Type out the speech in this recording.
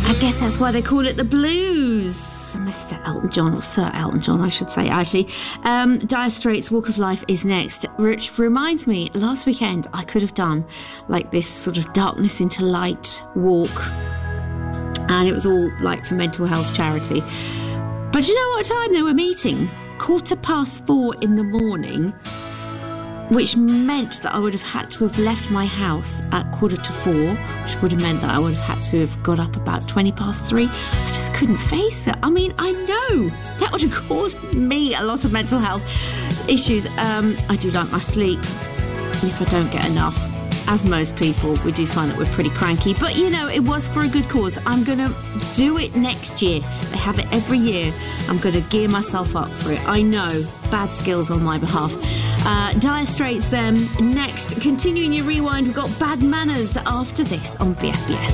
I guess that's why they call it the blues. Mr. Elton John, or Sir Elton John, I should say, actually. Dire Straits' Walk of Life is next, which reminds me, last weekend I could have done like this sort of darkness into light walk, and it was all like for mental health charity. But you know what time they were meeting? 4:15 in the morning, which meant that I would have had to have left my house at 4:45, which would have meant that I would have had to have got up about 3:20. I just couldn't face it. I mean, I know that would have caused me a lot of mental health issues. I do like my sleep, and if I don't get enough, as most people, we do find that we're pretty cranky. But, you know, it was for a good cause. I'm going to do it next year. They have it every year. I'm going to gear myself up for it. I know, bad skills on my behalf. Dire Straits then next. Continuing your rewind, we've got Bad Manners after this on BFBS.